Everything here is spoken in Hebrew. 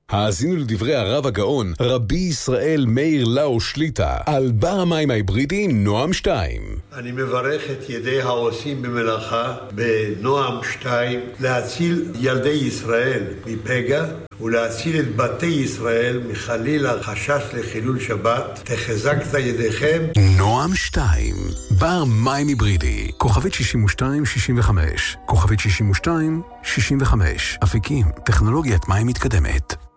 האזינו לדברי הרב הגאון, רבי ישראל מאיר לאו שליטה, על בר המים ההיברידי נועם 2. אני מברך את ידי העושים במלאכה בנועם 2 להציל ילדי ישראל מפגע ולהציל את בתי ישראל מחלילה חשש לחילול שבת. תחזקת ידיכם. נועם 2, בר מים היברידי, כוכבית 6265, כוכבית 6265, אפיקים, טכנולוגיית מים מתקדמת.